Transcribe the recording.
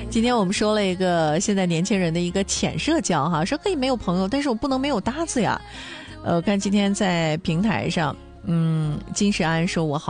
今天我们说了一个现在年轻人的一个浅社交哈，说可以没有朋友，但是我不能没有搭子呀。看今天在平台上，金世安说我好